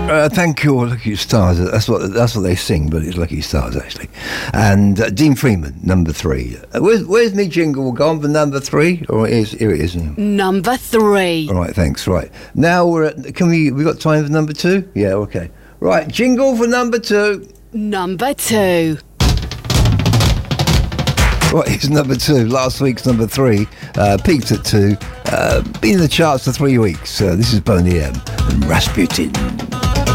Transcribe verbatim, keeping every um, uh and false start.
Uh, thank you, Lucky Stars. That's what that's what they sing, but it's Lucky Stars actually. And uh, Dean Freeman, number three. Uh, where's, where's me jingle gone for number three? Or it is, here it is. Number three. All right, thanks. Right now we're at. Can we? We got time for number two? Yeah, okay. Right, jingle for number two. Number two. What is number two? Last week's number three. Uh, peaked at two. Uh, been in the charts for three weeks. Uh, this is Boney M and Rasputin.